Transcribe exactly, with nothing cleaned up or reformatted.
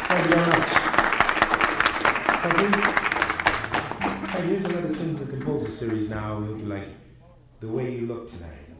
Thank you very much. Thank you. And here's another thing to the composer series now. It'll be like the way you look tonight.